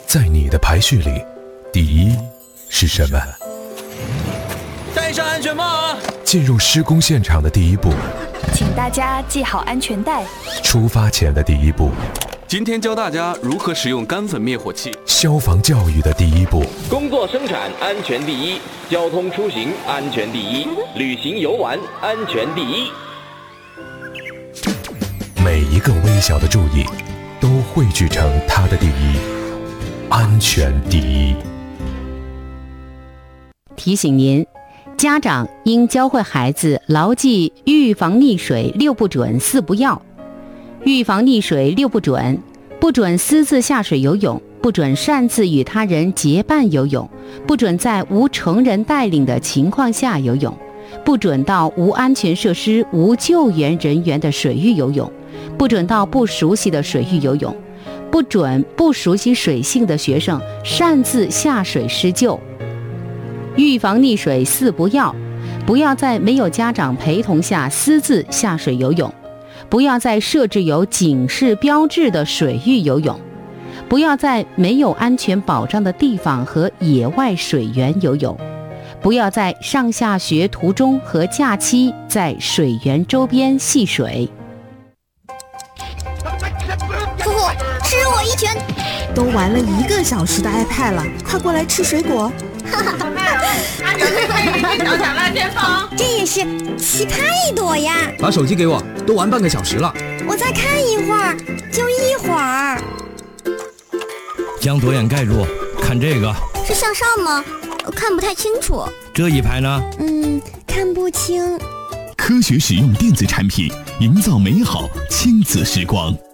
在你的排序里，第一是什么？ 戴上安全帽啊！ 进入施工现场的第一步， 请大家系好安全带。 出发前的第一步， 今天教大家如何使用干粉灭火器。 消防教育的第一步， 工作生产安全第一，交通出行安全第一，旅行游玩安全第一。 每一个微小的注意，都汇聚成它的第一，安全第一。 提醒您，家长应教会孩子牢记预防溺水6不准4不要。预防溺水6不准：不准私自下水游泳，不准擅自与他人结伴游泳，不准在无成人带领的情况下游泳，不准到无安全设施、无救援人员的水域游泳，不准到不熟悉的水域游泳，不准不熟悉水性的学生擅自下水施救。预防溺水4不要：不要在没有家长陪同下私自下水游泳，不要在设置有警示标志的水域游泳，不要在没有安全保障的地方和野外水源游泳，不要在上下学途中和假期在水源周边戏水。 叔叔，吃我一拳！ 都玩了1个小时的 iPad 了，快过来吃水果。 那就是可以小小辣煎包。 这也是奇葩一朵呀！ 把手机给我，都玩半个小时了。 我再看一会儿，就一会儿。 将左眼盖住，看这个。 是向上吗？看不太清楚。 这一排呢？ 看不清。 科学使用电子产品，营造美好亲子时光。